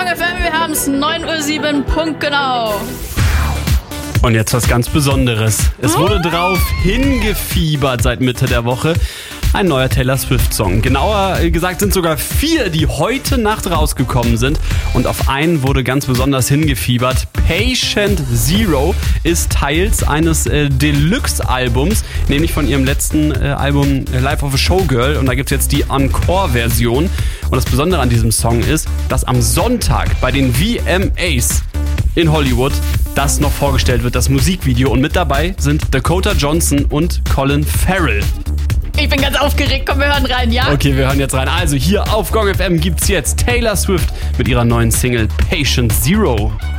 Gong FM, wir haben es 9:07 Uhr, punktgenau. Und jetzt was ganz Besonderes. Es wurde drauf hingefiebert seit Mitte der Woche. Ein neuer Taylor Swift-Song. Genauer gesagt sind sogar 4, die heute Nacht rausgekommen sind. Und auf einen wurde ganz besonders hingefiebert. Patient Zero ist teils eines Deluxe-Albums, nämlich von ihrem letzten Album Life of a Showgirl. Und da gibt es jetzt die Encore-Version. Und das Besondere an diesem Song ist, dass am Sonntag bei den VMAs in Hollywood das noch vorgestellt wird, das Musikvideo. Und mit dabei sind Dakota Johnson und Colin Farrell. Ich bin ganz aufgeregt, komm, wir hören rein, ja? Okay, wir hören jetzt rein. Also hier auf Gong FM gibt's jetzt Taylor Swift mit ihrer neuen Single Patient Zero.